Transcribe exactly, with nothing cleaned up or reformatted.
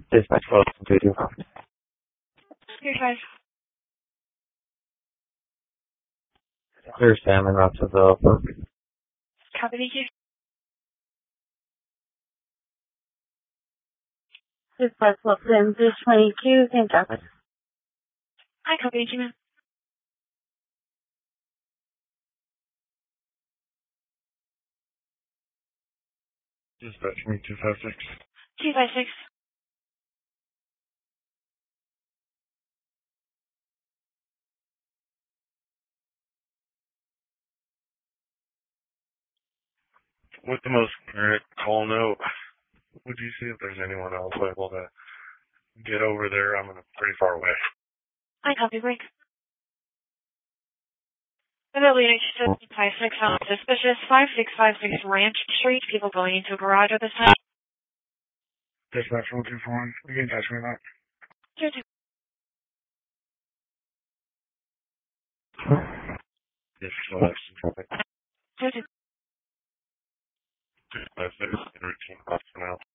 Dispatch twelve two two. Here, five. Clear Salmon, Rossville. Copy, thank you. Dispatch Wilson, two twenty-two, Saint Joseph. Hi, copy, thank you, ma'am. Dispatch me two five six. two five six. With the most current call note, would you see if there's anyone else able to get over there? I'm pretty far away. Hi, copy, break. Ability to five six on suspicious five six five six Ranch Street. People going into a garage at this time. Dispatch one two four one. You can catch me on that. Two two. Dispatch traffic. Two two. Dispatch six in routine class for now.